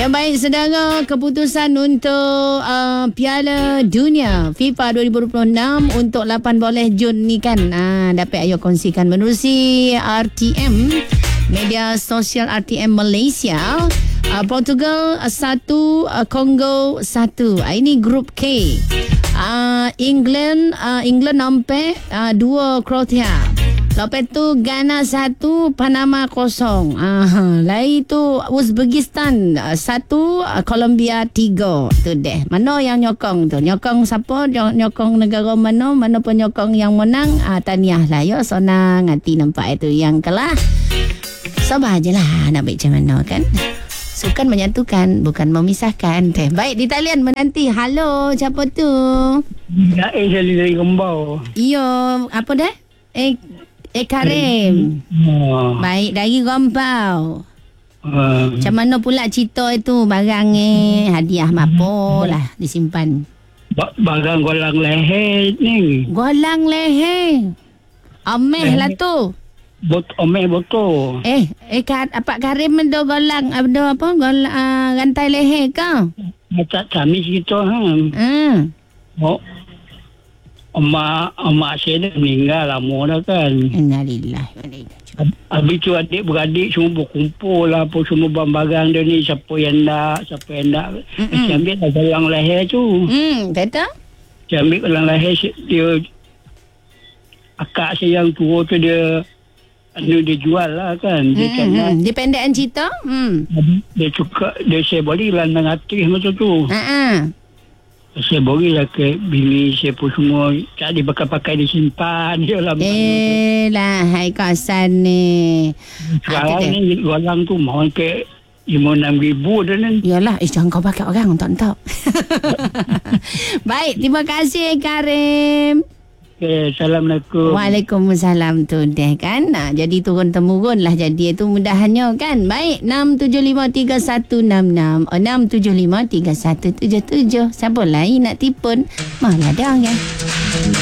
Ya baik saudara, keputusan untuk Piala Dunia FIFA 2026 untuk 18 Jun ni kan dapat ayo kongsikan menerusi RTM, media sosial RTM Malaysia. Portugal 1, Kongo 1. Ini grup K. England nampak 2 Croatia. Lepas tu Ghana 1, Panama 0. Lain tu Uzbekistan 1, Colombia 3. Tu deh. Mana yang nyokong tu? Nyokong siapa? Nyokong negara mana? Mana pun nyokong yang menang? Tahniah lah ya. Senang hati nampak itu yang kalah. Sabar je lah nak baik macam mana kan? Sukan menyatukan, bukan memisahkan. Baik, di talian menanti. Halo, siapa tu? Saya dari Gombau. Iyo, apa dah? Karim. Baik, dari Gombau. Macam mana pula cerita itu? Barang hadiah apa lah disimpan? Barang golang leher ni. Golang leher. Ameh lah tu. Omeh botol. Pak Karim ada golang, ada apa? Golang rantai leher ke? Macam tamis gitu Mak saya dah meninggal lama dah kan. Innalillah. Habis tu adik-beradik semua berkumpul lah apa semua barang-barang dia ni. Siapa yang nak. Saya ambil lah golang leher tu. Betul? Saya ambil golang leher dia. Akak saya yang tua tu dia jual lah kan. Dia pendekan cerita. Dia suka. Saya bagi landang hati macam tu. Saya berilah ke bini saya pun semua. Tak dipakai-pakai disimpan je lah. Hai kawasan ni. Sekarang ni golang tu mohon ke 5-6 ribu dah ni. Yalah, jangan kau pakai orang tak. Baik, terima kasih Karim. Assalamualaikum. Waalaikumsalam tu deh kan. Jadi turun-temurun lah jadi itu mudahannya kan. Baik, 6753166 6753177. Siapa lain nak tipun? Malah dah kan.